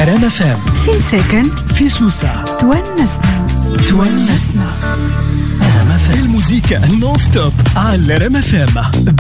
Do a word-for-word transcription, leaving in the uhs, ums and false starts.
رام فام في مساكن في سوسة تونسنا تونسنا. رام فام الموسيقى نون ستوب على رام فام.